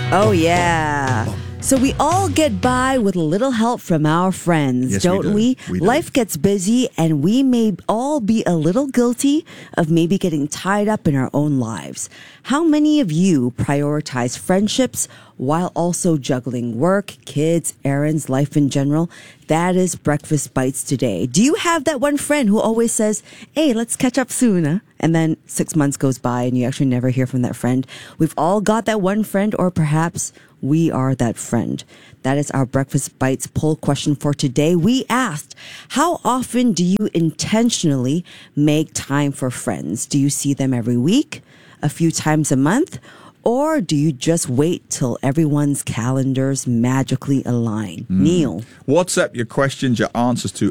Oh, yeah. So we all get by with a little help from our friends, Yes, don't we? We do. Life gets busy and we may all be a little guilty of maybe getting tied up in our own lives. How many of you prioritize friendships while also juggling work, kids, errands, life in general? That is Breakfast Bites today. Do you have that one friend who always says, hey, let's catch up soon, huh? And then 6 months goes by and you actually never hear from that friend? We've all got that one friend, or perhaps we are that friend. That is our Breakfast Bites poll question for today. We asked, how often do you intentionally make time for friends? Do you see them every week, a few times a month, or do you just wait till everyone's calendars magically align? Neil. WhatsApp your questions, your answers to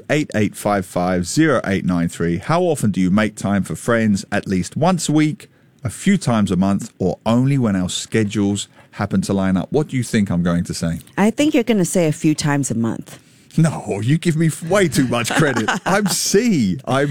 88550893. How often do you make time for friends? At least once a week, a few times a month, or only when our schedules happen to line up? What do you think I'm going to say? I think you're going to say a few times a month. No, you give me way too much credit. I'm C. I'm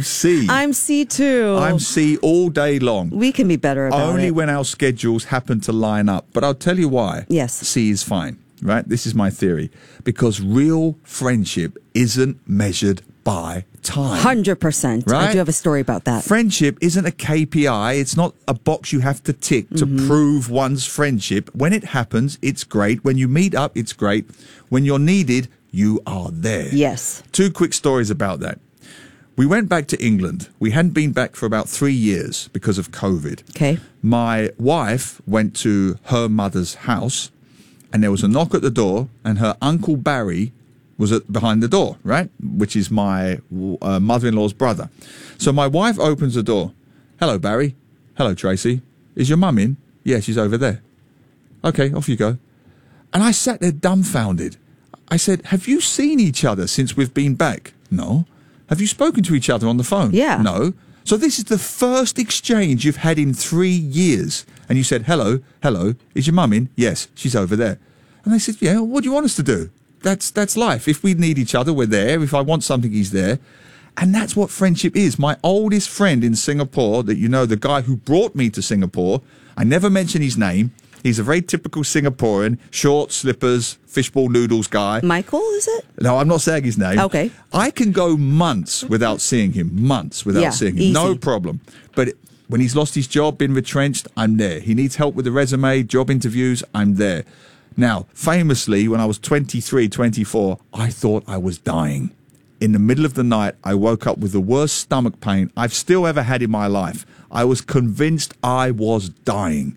C too. I'm C all day long. We can be better about Only it. when our schedules happen to line up. But I'll tell you why. Yes. C is fine, right? This is my theory. Because real friendship isn't measured by time. 100%. Right? I do have a story about that. Friendship isn't a KPI. It's not a box you have to tick to prove one's friendship. When it happens, it's great. When you meet up, it's great. When you're needed, you are there. Yes. 2 quick stories about that. We went back to England. We hadn't been back for about 3 years because of COVID. Okay. My wife went to her mother's house and there was a knock at the door and her Uncle Barry was behind the door, right? Which is my mother-in-law's brother. So my wife opens the door. Hello, Barry. Hello, Tracy. Is your mum in? Yeah, she's over there. Okay, off you go. And I sat there dumbfounded. I said, have you seen each other since we've been back? No. Have you spoken to each other on the phone? Yeah. No. So this is the first exchange you've had in 3 years. And you said, hello, is your mum in? Yes, she's over there. And they said, yeah, what do you want us to do? That's life. If we need each other, we're there. If I want something, he's there. And that's what friendship is. My oldest friend in Singapore, that you know, the guy who brought me to Singapore, I never mention his name. He's a very typical Singaporean, short slippers, fishball noodles guy. Michael, is it? No, I'm not saying his name. Okay. I can go months without seeing him. Seeing him. Easy. No problem. But when he's lost his job, been retrenched, I'm there. He needs help with the resume, job interviews, I'm there. Now, famously, when I was 23, 24, I thought I was dying. In the middle of the night, I woke up with the worst stomach pain I've still ever had in my life. I was convinced I was dying.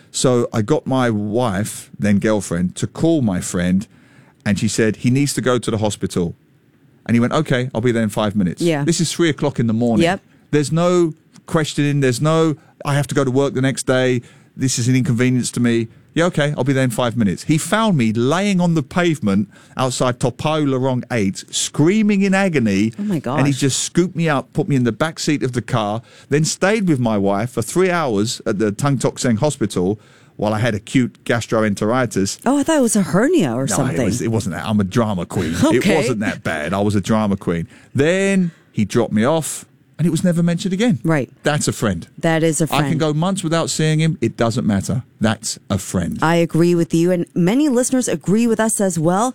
So I got my wife, then girlfriend, to call my friend, and she said, he needs to go to the hospital. And he went, okay, I'll be there in 5 minutes. Yeah. This is 3 o'clock in the morning. Yep. There's no questioning. There's no, I have to go to work the next day. This is an inconvenience to me. Yeah, okay, I'll be there in 5 minutes. He found me laying on the pavement outside Toa Lorong 8, screaming in agony. Oh, my gosh. And he just scooped me up, put me in the back seat of the car, then stayed with my wife for 3 hours at the Tung Tok Seng Hospital while I had acute gastroenteritis. Oh, I thought it was a hernia or No, something. it wasn't that. I'm a drama queen. Okay. It wasn't that bad. I was a drama queen. Then he dropped me off, and it was never mentioned again. Right. That's a friend. That is a friend. I can go months without seeing him. It doesn't matter. That's a friend. I agree with you, and many listeners agree with us as well.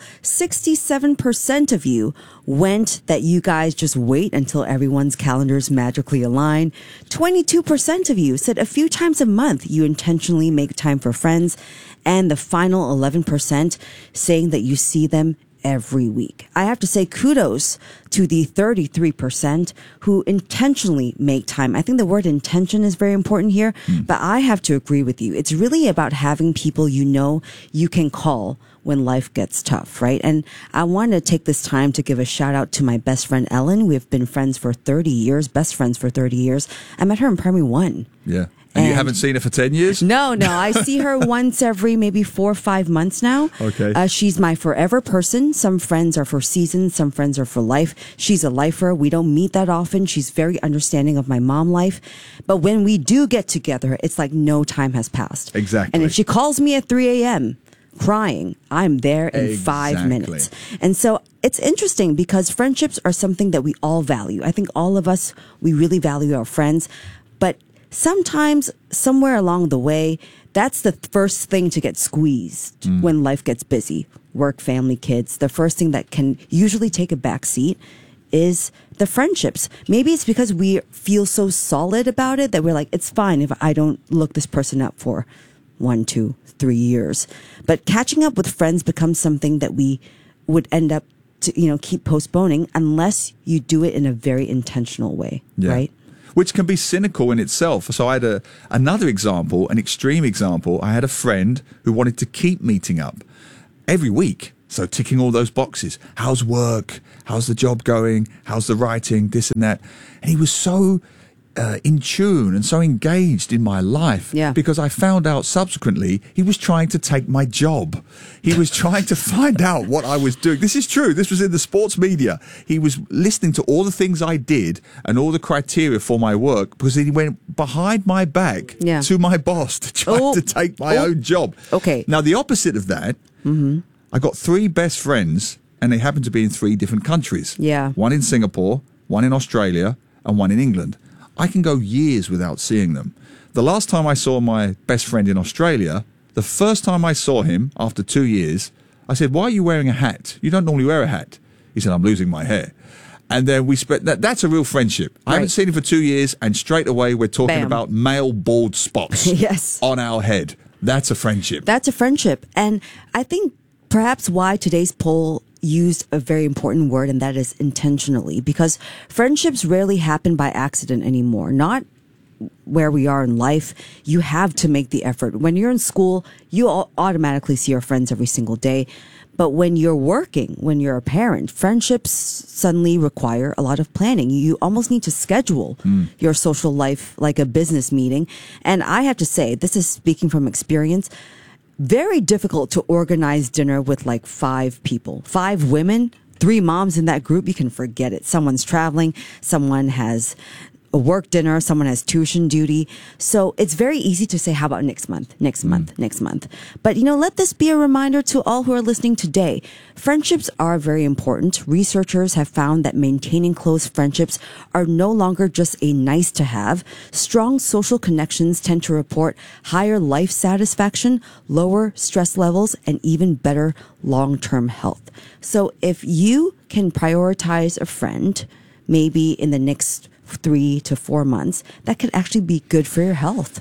67% of you went that you guys just wait until everyone's calendars magically align. 22% of you said a few times a month you intentionally make time for friends. And the final 11% saying that you see them every week. I have to say kudos to the 33% who intentionally make time. I think the word intention is very important here, but I have to agree with you. It's really about having people you know you can call when life gets tough, right? And I want to take this time to give a shout out to my best friend, Ellen. We've been friends for 30 years, best friends for 30 years. I met her in primary 1. Yeah. And you haven't seen her for 10 years? No. I see her once every maybe 4 or 5 months now. Okay. She's my forever person. Some friends are for seasons. Some friends are for life. She's a lifer. We don't meet that often. She's very understanding of my mom life. But when we do get together, it's like no time has passed. Exactly. And if she calls me at 3 a.m., crying, I'm there in 5 minutes. And so it's interesting because friendships are something that we all value. I think all of us, we really value our friends. But sometimes, somewhere along the way, That's the first thing to get squeezed when life gets busy. Work, family, kids. The first thing that can usually take a back seat is the friendships. Maybe it's because we feel so solid about it that we're like, it's fine if I don't look this person up for 1, 2, 3 years. But catching up with friends becomes something that we would end up to, keep postponing unless you do it in a very intentional way, right? Which can be cynical in itself. So I had another example, an extreme example. I had a friend who wanted to keep meeting up every week. So ticking all those boxes. How's work? How's the job going? How's the writing? This and that. And he was so in tune and so engaged in my life because I found out subsequently he was trying to take my job. He was trying to find out what I was doing. This is true. This was in the sports media. He was listening to all the things I did and all the criteria for my work because he went behind my back to my boss to try to take my own job. Okay. Now, the opposite of that, I got 3 best friends and they happen to be in 3 different countries. Yeah. One in Singapore, one in Australia, and one in England. I can go years without seeing them. The last time I saw my best friend in Australia, the first time I saw him after 2 years, I said, "Why are you wearing a hat? You don't normally wear a hat." He said, "I'm losing my hair." And then we spent that's a real friendship. I haven't seen him for 2 years, and straight away we're talking about male bald spots on our head. That's a friendship. That's a friendship. And I think perhaps why today's poll used a very important word, and that is intentionally, because friendships rarely happen by accident anymore. Not where we are in life, you have to make the effort. When you're in school, you automatically see your friends every single day. But when you're working, when you're a parent, friendships suddenly require a lot of planning. You almost need to schedule your social life like a business meeting. And I have to say, this is speaking from experience, very difficult to organize dinner with like 5 people, 5 women, 3 moms in that group. You can forget it. Someone's traveling. Someone has a work dinner. Someone has tuition duty. So it's very easy to say, how about next month, next month, next month? But, let this be a reminder to all who are listening today. Friendships are very important. Researchers have found that maintaining close friendships are no longer just a nice to have. Strong social connections tend to report higher life satisfaction, lower stress levels, and even better long-term health. So if you can prioritize a friend, maybe in the next 3 to 4 months, that could actually be good for your health.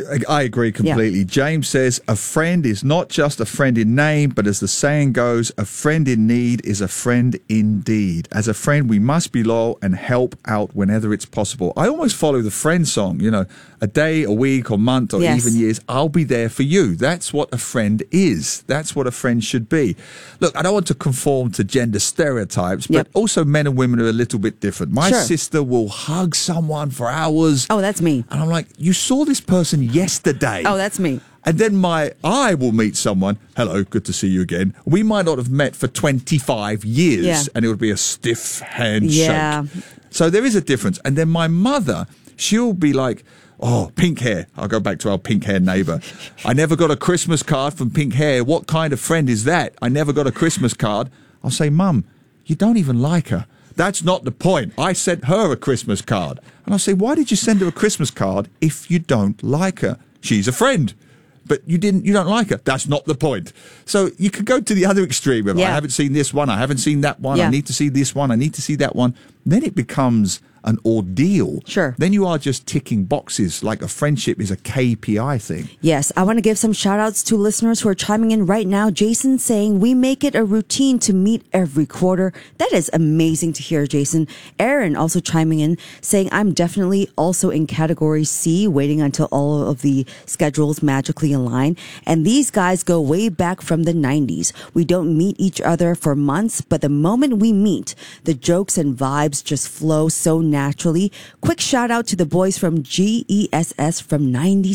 I agree completely. Yeah. James says, a friend is not just a friend in name, but as the saying goes, a friend in need is a friend indeed. As a friend, we must be loyal and help out whenever it's possible. I almost follow the friend song, a day, a week, or month, or even years, I'll be there for you. That's what a friend is. That's what a friend should be. Look, I don't want to conform to gender stereotypes, but also men and women are a little bit different. My sister will hug someone for hours. Oh, that's me. And I'm like, you saw this person yesterday. Oh, that's me. And then I will meet someone. Hello, good to see you again. We might not have met for 25 years and it would be a stiff handshake. Yeah. So there is a difference. And then my mother, she'll be like, oh, pink hair. I'll go back to our pink hair neighbor. I never got a Christmas card from pink hair. What kind of friend is that? I never got a Christmas card. I'll say, Mum, you don't even like her. That's not the point. I sent her a Christmas card. And I'll say, why did you send her a Christmas card if you don't like her? She's a friend. But you don't like her. That's not the point. So you could go to the other extreme of I haven't seen this one, I haven't seen that one, I need to see this one, I need to see that one. Then it becomes an ordeal. Sure. Then you are just ticking boxes like a friendship is a KPI thing. Yes, I want to give some shout outs to listeners who are chiming in right now. Jason saying, we make it a routine to meet every quarter. That is amazing to hear, Jason. Aaron also chiming in saying, I'm definitely also in category C, waiting until all of the schedules magically align. And these guys go way back from the 90s. We don't meet each other for months, but the moment we meet, the jokes and vibes just flow so naturally. Quick shout out to the boys from GESS from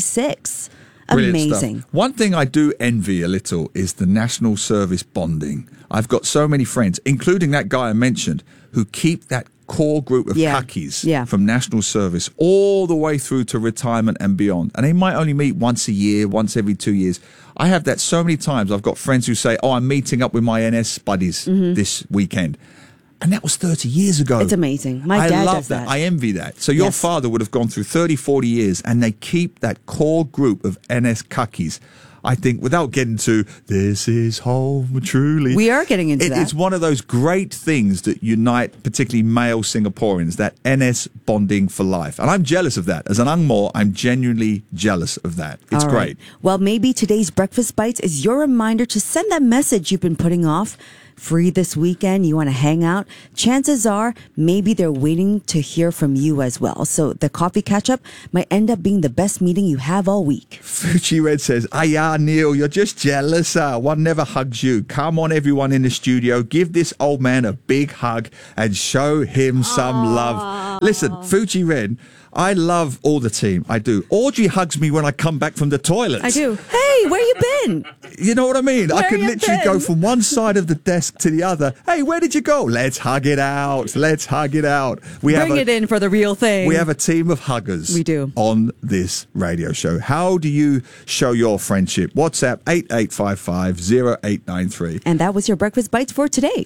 96. Brilliant Amazing stuff. One thing I do envy a little is the national service bonding. I've got so many friends, including that guy I mentioned, who keep that core group of khakis from national service all the way through to retirement and beyond. And they might only meet once a year, once every 2 years. I have that so many times. I've got friends who say, oh, I'm meeting up with my NS buddies this weekend. And that was 30 years ago. It's amazing. My I dad love does that. I envy that. So your Yes. father would have gone through 30, 40 years and they keep that core group of NS Cuckies. I think without getting to this is home truly. We are getting into that. It's one of those great things that unite particularly male Singaporeans, that NS bonding for life. And I'm jealous of that. As an Ang Mo, I'm genuinely jealous of that. It's All right. great. Well, maybe today's Breakfast Bites is your reminder to send that message you've been putting off. Free this weekend, you want to hang out. Chances are maybe they're waiting to hear from you as well. So the coffee catch up might end up being the best meeting you have all week. Fuji Red says, Aya, Neil, you're just jealous. One never hugs you. Come on, everyone in the studio. Give this old man a big hug and show him some love. Listen, Fuji Red, I love all the team. I do. Audrey hugs me when I come back from the toilet. I do. Hey, where you been? You know what I mean? I Where could you literally been? go from one side of the desk to the other. Hey, where did you go? Let's hug it out. Let's hug it out. Bring it in for the real thing. We have a team of huggers. We do. On this radio show. How do you show your friendship? WhatsApp 88550893. And that was your Breakfast Bites for today.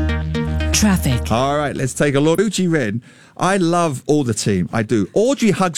Traffic. All right, let's take a look. Fuji Red, I love all the team. I do. Audrey hugs